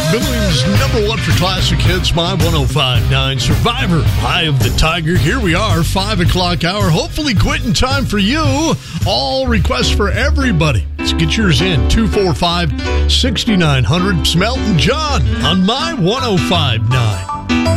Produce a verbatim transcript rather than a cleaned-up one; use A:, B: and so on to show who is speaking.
A: Billings number one for classic hits, My one oh five point nine. Survivor, Eye of the Tiger. Here we are, five o'clock hour. Hopefully quitting time for you. All requests for everybody. Let's get yours in. two four five, six nine zero zero. Smelton John on My one oh five point nine.